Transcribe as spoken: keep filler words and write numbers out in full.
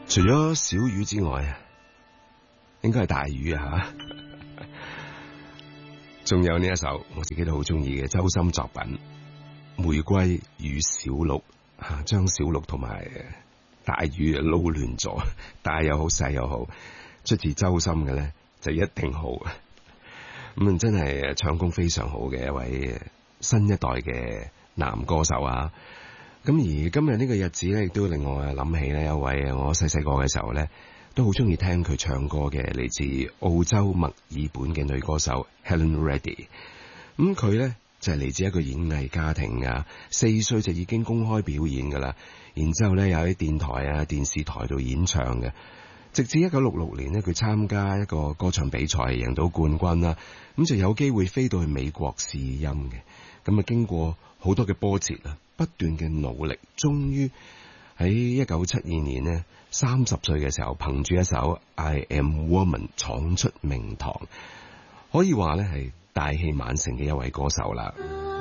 除咗小雨之外啊，應該係大雨啊，仲有呢一首我自己都好中意嘅周深作品《玫瑰與小鹿》，吓將小鹿同埋大雨撈亂咗，大又好細又好，出自周深嘅咧就一定好。咁真係唱功非常好嘅一位新一代嘅男歌手啊！咁而今日呢個日子咧，亦都令我諗起咧一位我細細個嘅時候咧，都好中意聽佢唱歌嘅嚟自澳洲墨爾本嘅女歌手 Helen Reddy。咁佢咧就係嚟自一個演藝家庭啊，四歲就已經公開表演噶啦，然之後咧又喺電台啊、電視台度演唱嘅。直至一九六六年呢，佢參加一個歌唱比賽，贏到冠軍啦，咁就有機會飛到去美國試音嘅。咁啊，經過好多嘅波折啊，不斷嘅努力，終於喺一九七二年呢，三十歲嘅時候，憑住一首《I Am Woman》闖出名堂，可以話咧係大器晚成嘅一位歌手啦。